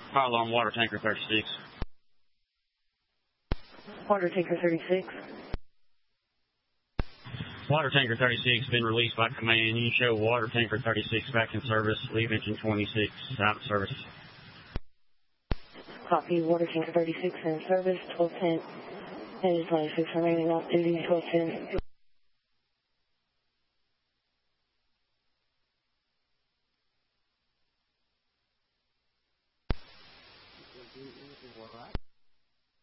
Fire alarm, water tanker 36. Water tanker 36. Water tanker 36 been released by command. You show water tanker 36 back in service. Leave engine 26 out of service. Copy. Water tanker 36 in service. 1210. Engine 26 remaining off duty. 1210. What?